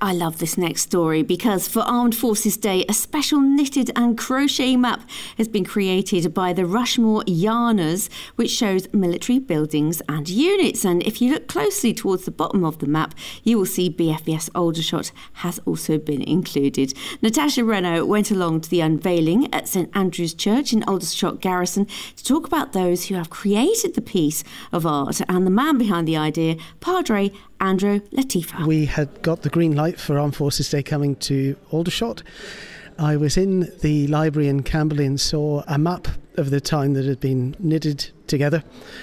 I love this next story because for Armed Forces Day, a special knitted and crochet map has been created by the Rushmore Yarners, which shows military buildings and units. And if you look closely towards the bottom of the map, you will see BFBS Aldershot has also been included. Natasha Renault went along to the unveiling at St Andrew's Church in Aldershot Garrison to talk about those who have created the piece of art and the man behind the idea, Padre Andrew Latifa. We had got the green light for Armed Forces Day coming to Aldershot. I was in the library in Camberley and saw a map of the town that had been knitted together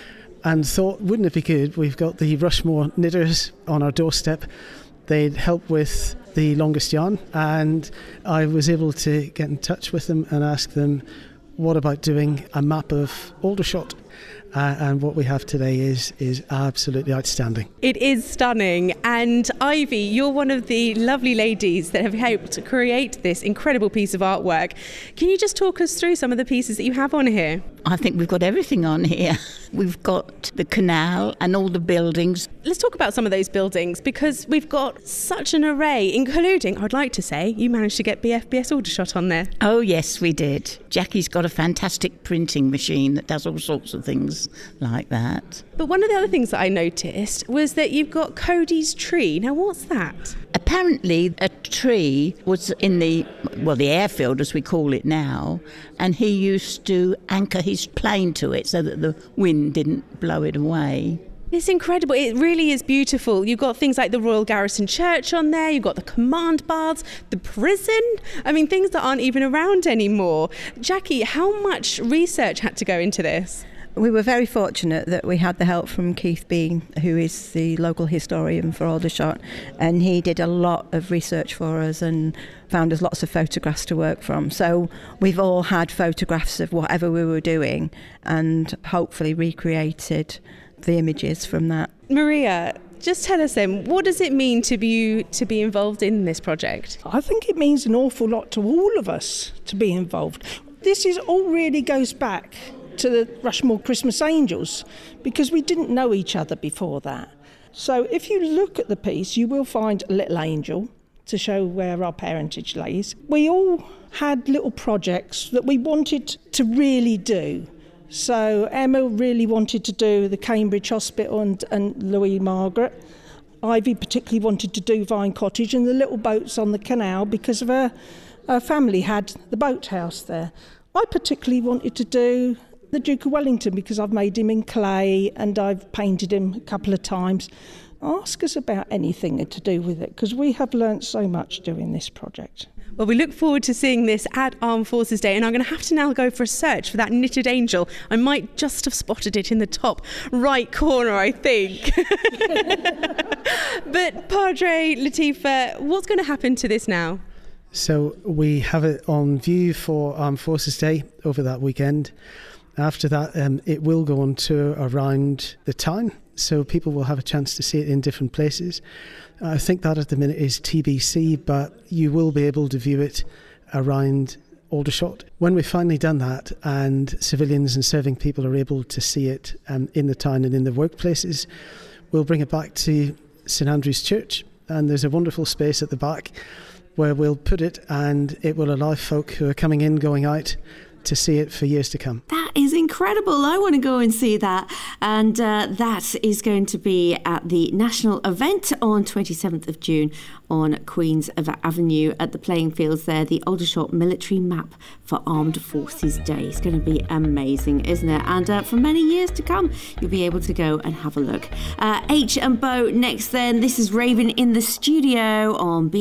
and thought, wouldn't it be good? We've got the Rushmore knitters on our doorstep. They'd help with the longest yarn, and I was able to get in touch with them and ask them, what about doing a map of Aldershot? And what we have today is absolutely outstanding. It is stunning. And Ivy, you're one of the lovely ladies that have helped create this incredible piece of artwork. Can you just talk us through some of the pieces that you have on here? I think we've got everything on here. We've got the canal and all the buildings. Let's talk about some of those buildings, because we've got such an array, including, I'd like to say, you managed to get BFBS Aldershot on there. Oh, yes, we did. Jackie's got a fantastic printing machine that does all sorts of things like that. But one of the other things that I noticed was that you've got Cody's tree. Now, what's that? Apparently, a tree was in the airfield, as we call it now, and he used to anchor his plane to it so that the wind didn't blow it away. It's incredible. It really is beautiful. You've got things like the Royal Garrison Church on there. You've got the command baths, the prison. I mean, things that aren't even around anymore. Jackie, how much research had to go into this? We were very fortunate that we had the help from Keith Bean, who is the local historian for Aldershot, and he did a lot of research for us and found us lots of photographs to work from. So we've all had photographs of whatever we were doing and hopefully recreated the images from that. Maria, just tell us then, what does it mean to be involved in this project? I think it means an awful lot to all of us to be involved. This all really goes back to the Rushmore Christmas Angels, because we didn't know each other before that. So if you look at the piece, you will find a little angel to show where our parentage lays. We all had little projects that we wanted to really do. So Emma really wanted to do the Cambridge Hospital and Louis Margaret. Ivy particularly wanted to do Vine Cottage and the little boats on the canal because of her family had the boathouse there. I particularly wanted to do the Duke of Wellington because I've made him in clay and I've painted him a couple of times. Ask us about anything to do with it, because we have learnt so much doing this project. Well, we look forward to seeing this at Armed Forces Day, and I'm going to have to now go for a search for that knitted angel. I might just have spotted it in the top right corner, I think. But Padre Latifa, what's going to happen to this now? So we have it on view for Armed Forces Day over that weekend. After that, it will go on tour around the town, so people will have a chance to see it in different places. I think that at the minute is TBC, but you will be able to view it around Aldershot. When we've finally done that and civilians and serving people are able to see it in the town and in the workplaces, we'll bring it back to St Andrew's Church, and there's a wonderful space at the back where we'll put it, and it will allow folk who are coming in, going out, to see it for years to come. That is incredible. I want to go and see that. And that is going to be at the national event on 27th of June on Queen's Avenue at the playing fields there, the Aldershot Military Map for Armed Forces Day. It's going to be amazing, isn't it? And for many years to come, you'll be able to go and have a look. H and Bo next then. This is Raven in the studio on